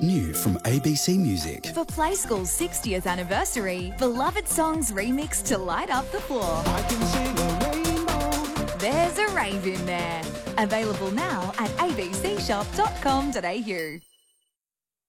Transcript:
New from ABC Music. For Play School's 60th anniversary, beloved songs remixed to light up the floor. I can see the rainbow. There's a rave in there. Available now at abcshop.com.au.